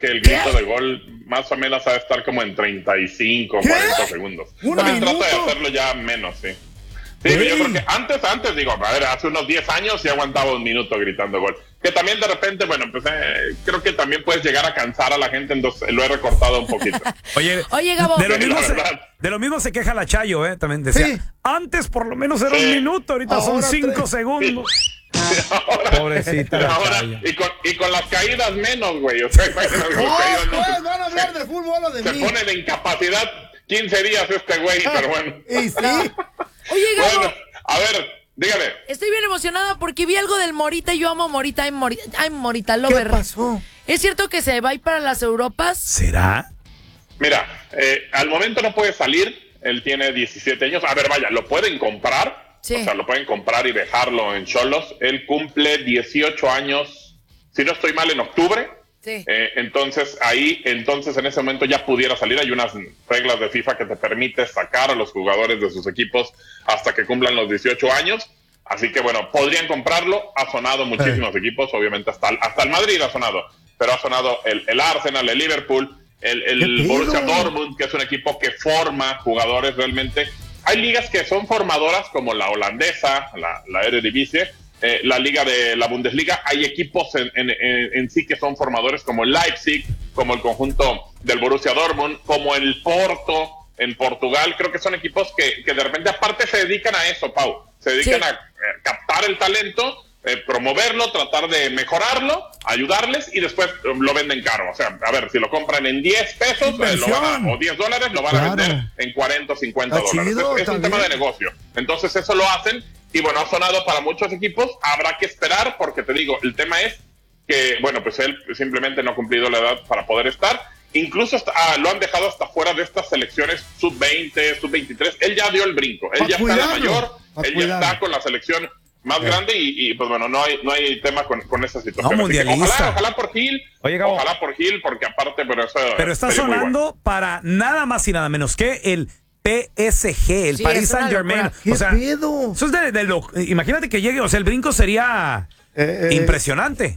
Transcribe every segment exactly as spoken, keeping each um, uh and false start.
que el grito de gol más o menos va a estar como en treinta y cinco, ¿Qué? cuarenta segundos. También trata de hacerlo ya menos, sí. Sí, yo creo que antes, antes, digo, a ver, hace unos diez años sí aguantaba un minuto gritando gol. Que también de repente, bueno, pues eh, creo que también puedes llegar a cansar a la gente, entonces lo he recortado un poquito. Oye, Oye, Gabo. De lo, mismo se, de lo mismo se queja la Chayo, ¿eh? También decía, sí. Antes por lo menos era sí. un minuto, ahorita ahora son cinco tres. segundos. Sí. Ahora, Pobrecita la ahora, Chayo. Y con, y con las caídas menos, güey. O sea, imagínate, no, caídas, pues, no, van a hablar de fútbol o de se mí. Se pone de incapacidad quince días este güey, pero bueno. ¿Y sí? Oye, Gabo. Bueno, a ver. Dígame. Estoy bien emocionada porque vi algo del Morita y yo amo a Morita. I'm Morita, I'm Morita Lover. ¿Qué pasó? ¿Es cierto que se va a ir para las Europas? ¿Será? Mira, eh, al momento no puede salir. Él tiene diecisiete años. A ver, vaya, lo pueden comprar. Sí. O sea, lo pueden comprar y dejarlo en Xolos. Él cumple dieciocho años, si no estoy mal, en octubre. Sí. Eh, entonces, ahí, entonces en ese momento ya pudiera salir. Hay unas reglas de FIFA que te permite sacar a los jugadores de sus equipos hasta que cumplan los dieciocho años. Así que bueno, podrían comprarlo. Ha sonado muchísimos eh. equipos, obviamente hasta, hasta el Madrid ha sonado, pero ha sonado el, el Arsenal, el Liverpool, el, el Borussia Dortmund, que es un equipo que forma jugadores realmente. Hay ligas que son formadoras como la holandesa, la, la Eredivisie, eh, la liga de la Bundesliga. Hay equipos en, en, en, en sí que son formadores como el Leipzig, como el conjunto del Borussia Dortmund, como el Porto en Portugal. Creo que son equipos que, que de repente aparte se dedican a eso, Pau. Se dedican sí. a eh, captar el talento, eh, promoverlo, tratar de mejorarlo, ayudarles y después eh, lo venden caro. O sea, a ver, si lo compran en diez pesos eh, lo van a, o diez dólares, lo van claro. a vender en cuarenta o cincuenta dólares. Chido, es, es un tema de negocio. Entonces eso lo hacen y bueno, ha sonado para muchos equipos. Habrá que esperar porque te digo, el tema es que, bueno, pues él simplemente no ha cumplido la edad para poder estar. Incluso hasta, ah, lo han dejado hasta fuera de estas selecciones sub veinte, sub veintitrés. Él ya dio el brinco. Él pa ya cuidarlo, está la mayor. Él cuidarlo. ya está con la selección más okay. grande y, y pues bueno, no hay no hay tema con, con esa situación. No, mundialista. Ojalá, ojalá por Gil. Oye, Gabo, ojalá por Gil, porque aparte, pero eso. Pero está sonando bueno. para nada más y nada menos que el P S G, el sí, Paris Saint-Germain. ¿Qué o sea, pedo? Eso es de, de lo, imagínate que llegue, o sea, el brinco sería eh, eh, impresionante.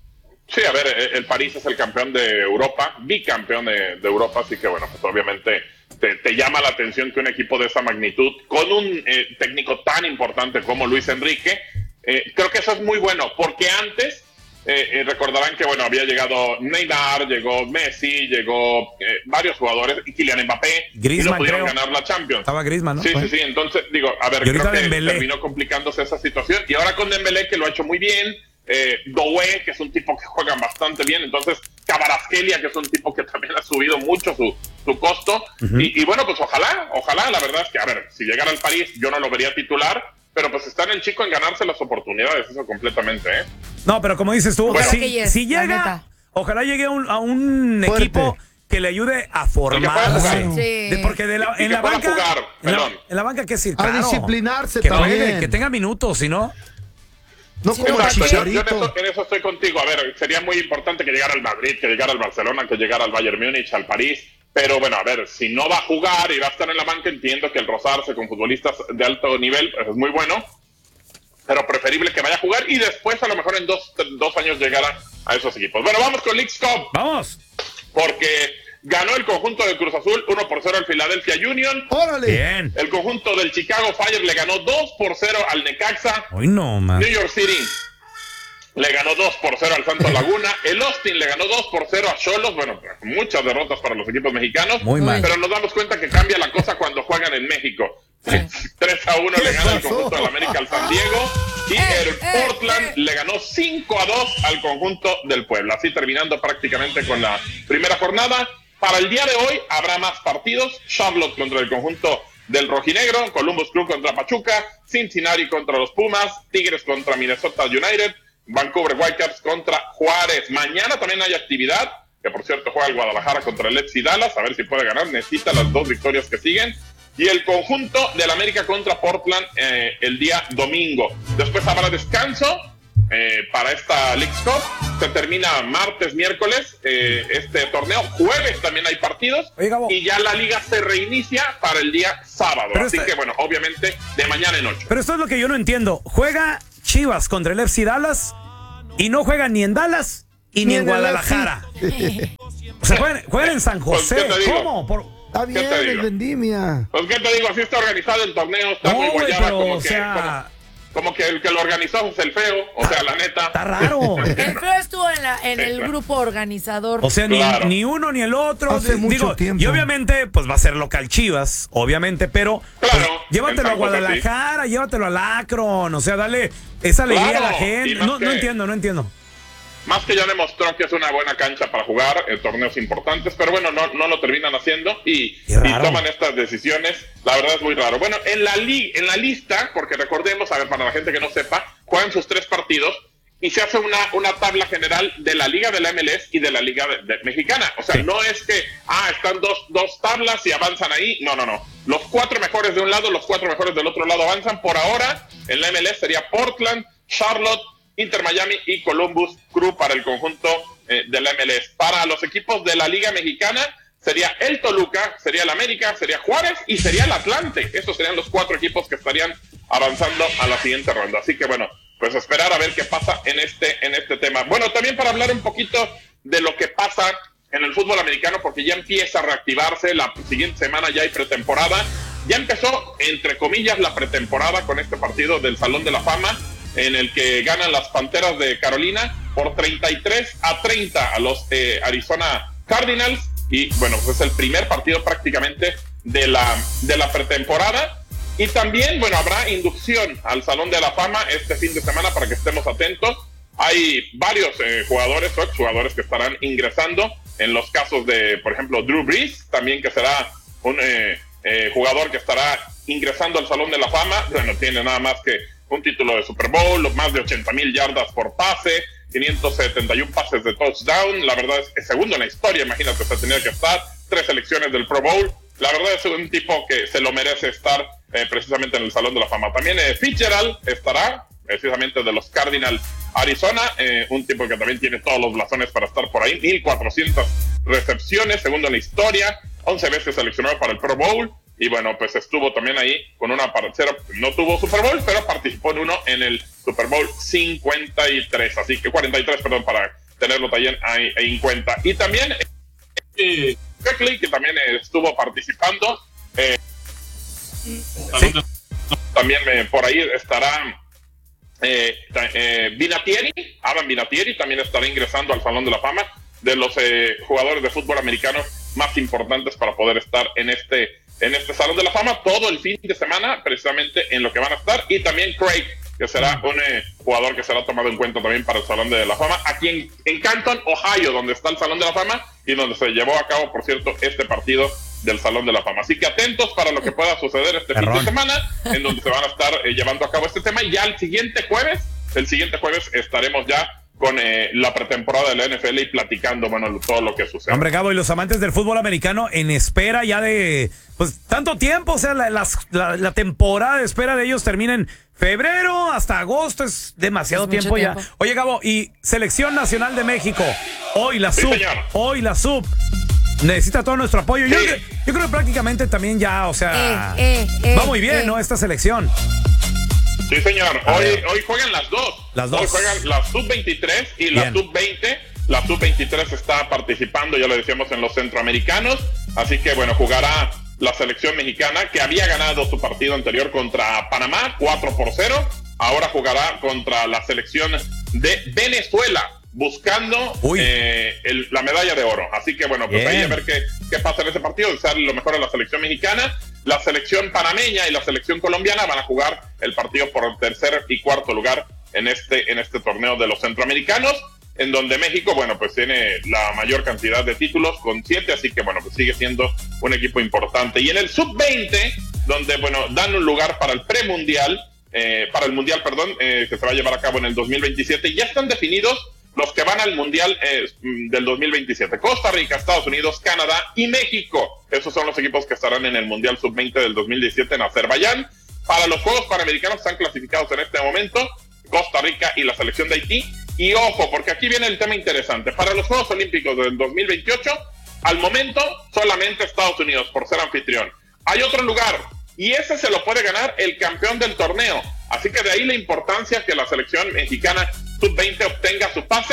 Sí, a ver, el París es el campeón de Europa, bicampeón de, de Europa, así que bueno, pues obviamente te, te llama la atención que un equipo de esa magnitud, con un eh, técnico tan importante como Luis Enrique, eh, creo que eso es muy bueno, porque antes eh, eh, recordarán que bueno, había llegado Neymar, llegó Messi, llegó eh, varios jugadores, y Kylian Mbappé, Griezmann, y no pudieron creo. ganar la Champions. Estaba Griezmann, ¿no? Sí, pues. sí, sí, entonces digo, a ver, creo que Dembélé. terminó complicándose esa situación, y ahora con Dembélé, que lo ha hecho muy bien, Eh, Doué, que es un tipo que juega bastante bien, entonces Kvaratskhelia, que es un tipo que también ha subido mucho su, su costo, uh-huh. y, y bueno, pues ojalá, ojalá, la verdad es que, a ver, si llegara al París, yo no lo vería titular, pero pues está en el chico en ganarse las oportunidades, eso completamente, ¿eh? No, pero como dices tú, bueno, si, yes, si llega, ojalá llegue a un, a un equipo que le ayude a formarse, sí. de, porque de la, en, la banca, jugar, en, la, en la banca, ¿qué decir? A claro, disciplinarse que también. Juegue, que tenga minutos, si no... No sí, como exacto, yo, yo Chicharito. en, eso, en eso estoy contigo. A ver, sería muy importante que llegara al Madrid, que llegara al Barcelona, que llegara al Bayern Múnich, al París. Pero bueno, a ver, si no va a jugar y va a estar en la banca, entiendo que el rozarse con futbolistas de alto nivel pues, es muy bueno. Pero preferible que vaya a jugar y después a lo mejor en dos, dos años llegara a esos equipos. Bueno, vamos con Leagues Cup. Vamos. Porque ganó el conjunto del Cruz Azul uno por cero al Philadelphia Union. ¡Órale! Bien. El conjunto del Chicago Fire le ganó dos por cero al Necaxa. Hoy no, man. New York City le ganó dos por cero al Santos Laguna. El Austin le ganó dos por cero a Xolos. Bueno, muchas derrotas para los equipos mexicanos. Muy mal. Pero nos damos cuenta que cambia la cosa cuando juegan en México. tres a uno le gana el conjunto del América al San Diego. Y el Portland le ganó cinco a dos al conjunto del Puebla. Así terminando prácticamente con la primera jornada. Para el día de hoy habrá más partidos. Charlotte contra el conjunto del Rojinegro. Columbus Crew contra Pachuca. Cincinnati contra los Pumas. Tigres contra Minnesota United. Vancouver Whitecaps contra Juárez. Mañana también hay actividad, que por cierto juega el Guadalajara contra el F C Dallas, a ver si puede ganar, necesita las dos victorias que siguen. Y el conjunto del América contra Portland eh, el día domingo. Después habrá descanso eh, para esta Leagues Cup. Se termina martes, miércoles eh, este torneo. Jueves también hay partidos. Oye, y ya la liga se reinicia para el día sábado. Pero Así este... que bueno, obviamente de mañana en ocho. Pero esto es lo que yo no entiendo. Juega Chivas contra el F C Dallas y no juega ni en Dallas y ni, ni en Guadalajara. O sea, juegan, juegan en San José. Pues, ¿Cómo? Por... Está bien, el Vendimia. Pues, ¿qué te digo? Así está organizado el torneo, está no, muy guayaba, pero, como o que... sea... Como... Como que el que lo organizó es el feo, o sea, la neta. Está raro. El feo estuvo en, la, en el grupo organizador. O sea, ni, claro. ni uno ni el otro. Hace Digo, mucho tiempo. Y obviamente, pues va a ser local Chivas, obviamente, pero claro, pues, llévatelo a Guadalajara, sí. Llévatelo al Akron, o sea, dale esa alegría claro, a la gente. No, que, no entiendo, no entiendo. Más que ya demostró que es una buena cancha para jugar en torneos importantes, pero bueno, no, no lo terminan haciendo y, y toman estas decisiones. La verdad es muy raro. Bueno, en la, li en la lista, porque recordemos, a ver, para la gente que no sepa, juegan sus tres partidos y se hace una, una tabla general de la Liga de la M L S y de la Liga de, de Mexicana. O sea, sí. No es que, ah, están dos, dos tablas y avanzan ahí. No, no, no. Los cuatro mejores de un lado, los cuatro mejores del otro lado avanzan. Por ahora, en la M L S sería Portland, Charlotte, Inter Miami y Columbus Crew para el conjunto eh, de la M L S. Para los equipos de la Liga Mexicana sería el Toluca, sería el América, sería Juárez y sería el Atlante. Estos serían los cuatro equipos que estarían avanzando a la siguiente ronda. Así que bueno, pues esperar a ver qué pasa en este, en este tema. Bueno, también para hablar un poquito de lo que pasa en el fútbol americano, porque ya empieza a reactivarse, la siguiente semana ya hay pretemporada. Ya empezó, entre comillas, la pretemporada con este partido del Salón de la Fama, en el que ganan las Panteras de Carolina por treinta y tres a treinta a los eh, Arizona Cardinals. Y bueno, pues es el primer partido prácticamente de la, de la pretemporada. Y también, bueno, habrá inducción al Salón de la Fama este fin de semana para que estemos atentos. Hay varios eh, jugadores o exjugadores que estarán ingresando. En los casos de, por ejemplo, Drew Brees, también que será un eh, eh, jugador que estará ingresando al Salón de la Fama. Bueno, tiene nada más que un título de Super Bowl, más de ochenta mil yardas por pase, quinientos setenta y uno pases de touchdown. La verdad es que segundo en la historia, imagínate, se tenía que estar, tres selecciones del Pro Bowl. La verdad es un tipo que se lo merece estar eh, precisamente en el Salón de la Fama. También eh, Fitzgerald estará, precisamente de los Cardinals Arizona, eh, un tipo que también tiene todos los blasones para estar por ahí, mil cuatrocientas recepciones, segundo en la historia, once veces seleccionado para el Pro Bowl. Y bueno, pues estuvo también ahí con una parcera, no tuvo Super Bowl, pero participó en uno en el Super Bowl cincuenta y tres, así que cuarenta y tres, perdón, para tenerlo también ahí en cuenta. Y también eh, Beckley, que también estuvo participando, eh, sí. También eh, por ahí estará eh, eh, Vinatieri, Adam Vinatieri, también estará ingresando al Salón de la Fama de los eh, jugadores de fútbol americano más importantes para poder estar en este en este Salón de la Fama todo el fin de semana, precisamente en lo que van a estar. Y también Craig, que será un eh, jugador que será tomado en cuenta también para el Salón de la Fama, aquí en, en Canton, Ohio, donde está el Salón de la Fama y donde se llevó a cabo, por cierto, este partido del Salón de la Fama. Así que atentos para lo que pueda suceder este Errón. fin de semana, en donde se van a estar eh, llevando a cabo este tema. Y ya el siguiente jueves, el siguiente jueves estaremos ya con eh, la pretemporada de la N F L y platicando, bueno, todo lo que sucede. Hombre, Gabo, y los amantes del fútbol americano en espera ya de, pues, tanto tiempo, o sea, la, las, la, la temporada de espera de ellos termina en febrero hasta agosto, es demasiado es tiempo, tiempo ya. Oye, Gabo, y Selección Nacional de México, hoy la sí, sub, señor. hoy la sub, necesita todo nuestro apoyo. Sí. Yo, yo creo que prácticamente también ya, o sea, eh, eh, va muy bien, eh. ¿no? Esta selección. Sí, señor. Hoy, hoy juegan las dos. Las dos. Hoy juegan la sub veintitrés y la sub veinte. La sub veintitrés está participando, ya lo decíamos, en los centroamericanos. Así que, bueno, jugará la selección mexicana, que había ganado su partido anterior contra Panamá, cuatro por cero. Ahora jugará contra la selección de Venezuela, buscando eh, el, la medalla de oro. Así que, bueno, pues Bien. ahí a ver qué, qué pasa en ese partido. Desearle lo mejor a la selección mexicana. La selección panameña y la selección colombiana van a jugar el partido por el tercer y cuarto lugar en este, en este torneo de los centroamericanos, en donde México, bueno, pues tiene la mayor cantidad de títulos con siete, así que, bueno, pues sigue siendo un equipo importante. Y en el sub veinte, donde, bueno, dan un lugar para el premundial, eh, para el mundial, perdón, eh, que se va a llevar a cabo en el dos mil veintisiete, ya están definidos los que van al Mundial eh, del dos mil veintisiete. Costa Rica, Estados Unidos, Canadá y México. Esos son los equipos que estarán en el Mundial sub veinte del dos mil diecisiete en Azerbaiyán. Para los Juegos Panamericanos están clasificados en este momento Costa Rica y la selección de Haití. Y ojo, porque aquí viene el tema interesante. Para los Juegos Olímpicos del dos mil veintiocho, al momento solamente Estados Unidos por ser anfitrión. Hay otro lugar y ese se lo puede ganar el campeón del torneo. Así que de ahí la importancia que la selección mexicana sub veinte obtenga su pase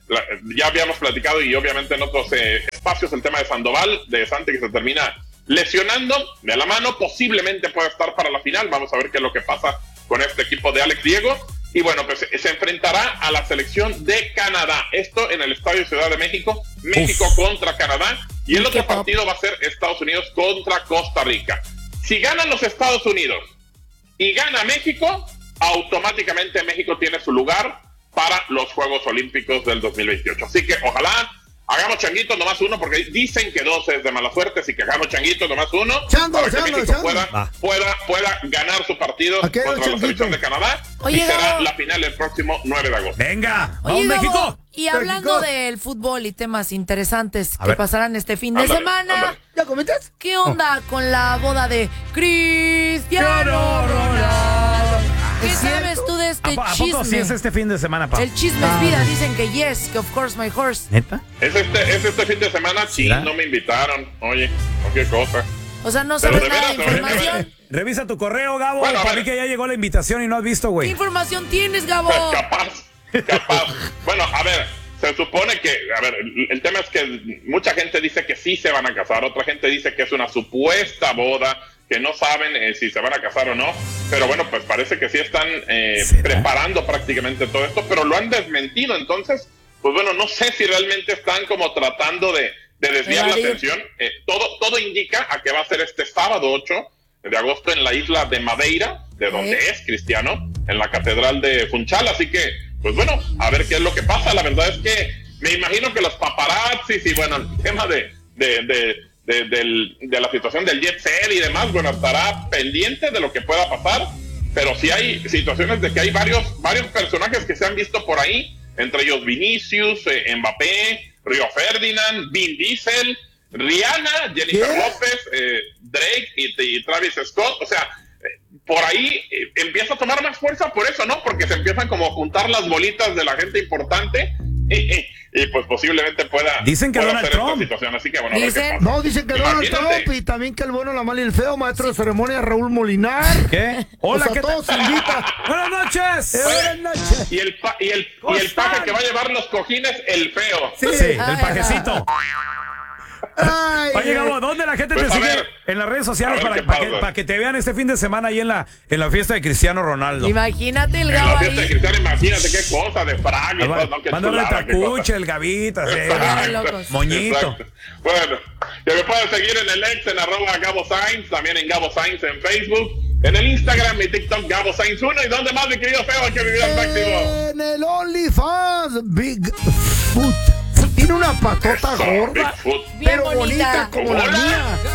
la, ya habíamos platicado y obviamente en otros eh, espacios el tema de Sandoval, de Santi que se termina lesionando de la mano, posiblemente pueda estar para la final. Vamos a ver qué es lo que pasa con este equipo de Alex Diego. Y bueno, pues se enfrentará a la selección de Canadá. Esto en el Estadio Ciudad de México. México Uf. contra Canadá. Y el otro partido va a ser Estados Unidos contra Costa Rica. Si ganan los Estados Unidos y gana México, automáticamente México tiene su lugar para los Juegos Olímpicos del dos mil veintiocho. Así que ojalá hagamos changuito nomás uno, porque dicen que dos es de mala suerte, así que hagamos changuito nomás uno. Chango, para que chango, México chango. pueda, Ah. pueda, pueda ganar su partido Aquí contra la selección de Canadá. Oye, y será Gabo. la final el próximo nueve de agosto. Venga, Oye, vamos Gabo, México. y hablando México. del fútbol y temas interesantes A que ver. pasarán este fin de Ándale, semana, ándale. ¿Ya comentas? ¿qué onda con la boda de Cristiano Ronaldo? ¿Qué ¿Es sabes cierto? tú de ¿A, este po- a poco sí chisme? es este fin de semana, pa? El chisme es vida, dicen que yes, que of course my horse. ¿Neta? Es este, es este fin de semana, sí, ¿Será? no me invitaron. Oye, no, qué cosa. O sea, no Pero sabes de nada de veras, de veras. información. Revisa tu correo, Gabo. Bueno, a para ver. mí que ya llegó la invitación y no has visto, ¿Qué güey. información tienes, Gabo? Capaz, capaz. Bueno, a ver, se supone que, a ver, el, el tema es que mucha gente dice que sí se van a casar, otra gente dice que es una supuesta boda, que no saben eh, si se van a casar o no, pero bueno, pues parece que sí están eh, preparando prácticamente todo esto, pero lo han desmentido, entonces, pues bueno, no sé si realmente están como tratando de, de desviar la Evadir. atención. Eh, todo, todo indica a que va a ser este sábado ocho de agosto en la isla de Madeira, de donde ¿Eh? es Cristiano, en la catedral de Funchal, así que, pues bueno, a ver qué es lo que pasa. La verdad es que me imagino que los paparazzis y bueno, el tema de, de, de, de, del- de la situación del jet set y demás, bueno, estará pendiente de lo que pueda pasar, pero sí hay situaciones de que hay varios, varios personajes que se han visto por ahí, entre ellos Vinicius, eh, Mbappé, Río Ferdinand, Vin Diesel, Rihanna, Jennifer ¿Qué? López, eh, Drake y, y Travis Scott, o sea, eh, por ahí eh, empieza a tomar más fuerza por eso, ¿no? Porque se empiezan como a juntar las bolitas de la gente importante y, y, pues posiblemente pueda, Dicen que pueda Donald hacer Trump. esta situación, así que bueno, a ver qué Dicen. pasa. No, dicen que Donald Imagínate. Trump y también que el bueno, la mala y el feo, maestro de ceremonia Raúl Molinar. ¿Qué? Hola, O sea, ¿qué todos se tal? invitan. Buenas noches. Eh, buenas noches. Y el, pa- y el, ¿Cómo y el paje están? que va a llevar los cojines, el feo. Sí, Sí. el Ay, pajecito. Ay, Oye, Gabo, ¿dónde la gente Pues, te a sigue? ver. En las redes sociales A ver para, qué para que, pasa. para que te vean este fin de semana ahí en la, en la fiesta de Cristiano Ronaldo. Imagínate el En Gabo la fiesta de ahí. Cristiano, imagínate qué cosa de fraga y todo, ¿no? Qué Mándale chulada, qué cosa. tacuche, el gavita, sí. Exacto. locos. Moñito. Exacto. Bueno, que me pueden seguir en el ex en arroba Gabo Sainz, también en Gabo Sainz en Facebook, en el Instagram y TikTok Gabo Sainz uno, y donde más, mi querido feo, hay que vivir al máximo. En el OnlyFans, Big Foot. Tiene una patota Eso, gorda, Bigfoot. Bien pero bonita bonita. como la Hola. mía.